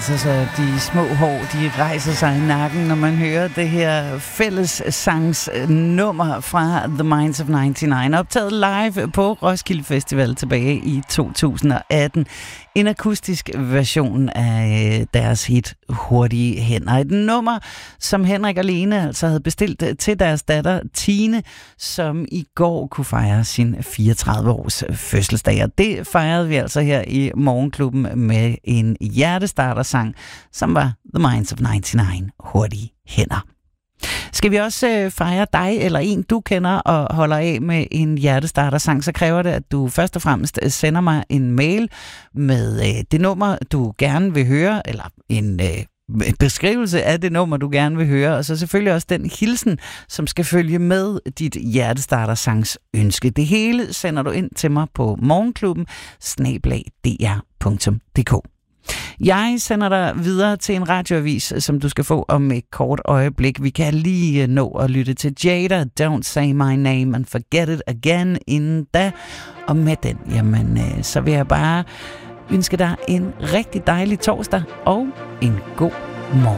altså så de små hår, de rejser sig i nakken, når man hører det her fællessangsnummer fra The Minds of 99, optaget live på Roskilde Festival tilbage i 2018. En akustisk version af deres hit Hurtige Hænder. Et nummer, som Henrik og Lene altså havde bestilt til deres datter Tine, som i går kunne fejre sin 34-års fødselsdag. Og det fejrede vi altså her i Morgenklubben med en hjertestartersang, som var The Minds of 99, Hurtige Hænder. Skal vi også fejre dig eller en, du kender og holder af med en hjertestartersang, så kræver det, at du først og fremmest sender mig en mail med det nummer, du gerne vil høre, eller en beskrivelse af det nummer, du gerne vil høre, og så selvfølgelig også den hilsen, som skal følge med dit hjertestartersangs ønske. Det hele sender du ind til mig på morgenklubben@dr.dk. Jeg sender dig videre til en radioavis, som du skal få om et kort øjeblik. Vi kan lige nå at lytte til Jada, Don't Say My Name and Forget It Again inden da. Og med den, jamen, så vil jeg bare ønske dig en rigtig dejlig torsdag og en god morgen.